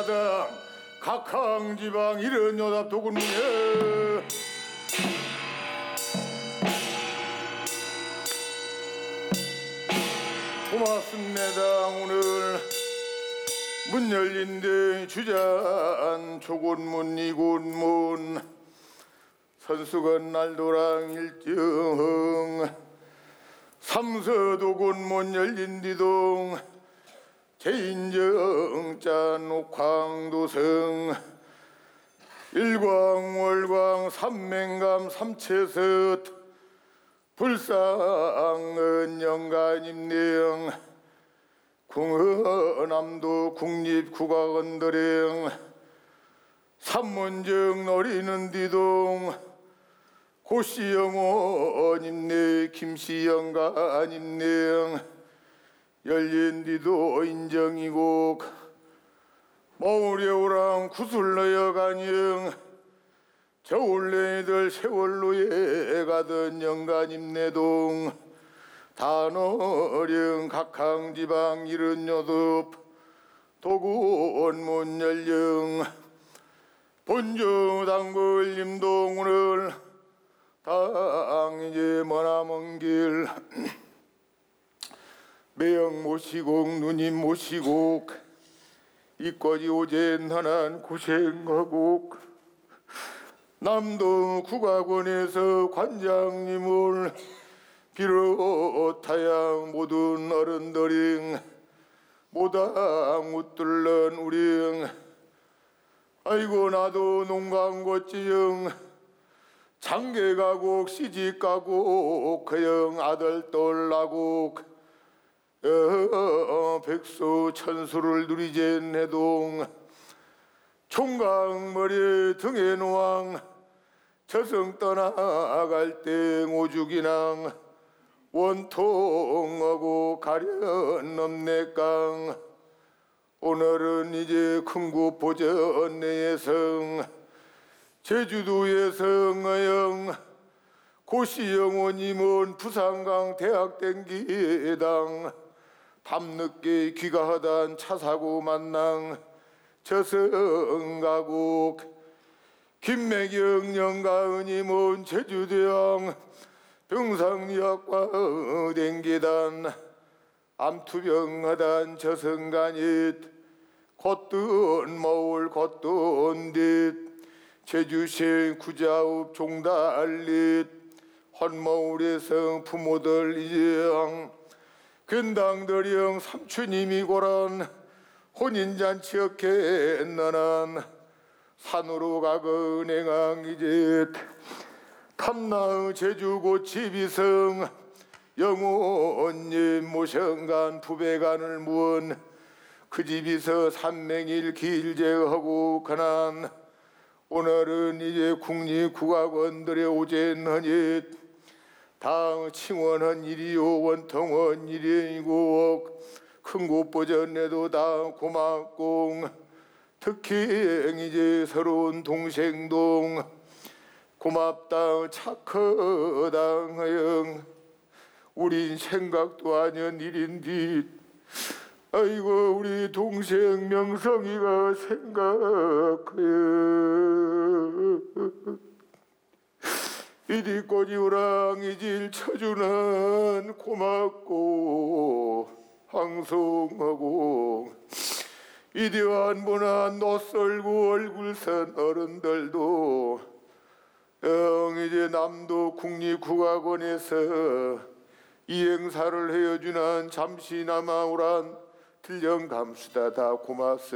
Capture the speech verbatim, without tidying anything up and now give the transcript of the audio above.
마당 각항지방 이런 여답 도군문에 고맙습니다. 오늘 문 열린데 주잔 조곤문 이곤문 선수건 날도랑 일정 삼서도곤문 열린디동 제인정짠 옥황도성 일광월광 삼맹감 삼채섯 불상은 영가님령 궁허남도 국립국악원도령 삼문정 노리는 디동 고시영원님네 김시영가님령 열린디도 인정이고 머우려우랑 구슬러여간영 겨울내들 세월로에 가던 영가님네동 단어령 각항지방 이른 요듭 도구원문 열령 본주 당굴림동 오늘 당 이제 머나먼 길 매형 모시고 누님 모시고 이까지 오젠 하난 고생하고 남도 국악원에서 관장님을 비롯하여 모든 어른들이 모당 웃들런 우리 아이고 나도 농광고지영 장계가곡 시집가고 그영 아들 떨라고 어, 백수 천수를 누리젠 해동 총각머리 등에 노왕 저승 떠나갈 때 오죽이낭 원통하고 가련 넘내깡 오늘은 이제 큰곳 보전 내성 제주도의 성어영 고시영호님은 부산강 대학댕기당 밤늦게 귀가하단 차사고 만낭 저승가곡 김매경 영가은님은 제주대왕 병상리학과 댕기단 암투병하단 저승간잇 걷던 머울 걷던 듯 제주시 구자읍 종달릿 헌머울에서 부모들 이양 근당들영 삼촌님이 고란 혼인잔치였게 너난 산으로 가거 냉항 이제 탐나의 제주고 지비성 영호님 모션간 부배간을 무언 그 집에서 삼맹일 길제하고 가난 오늘은 이제 국립국악원들의 오젠허니 당 칭원한 일이요 원통원 일이고 큰곳 보전에도 다 고맙고 특히 이제 서러운 동생동 고맙다 착하다 하영 우린 생각도 아니한 일인디 아이고 우리 동생 명성이가 생각해 이리 꼬지우랑 이질 쳐주는 고맙고 항송하고 이디완 보난 낯설고 얼굴선 어른들도 영 이제 남도 국립국악원에서 이 행사를 해주는 잠시나마 오란 들령 감수다 다 고맙습니다.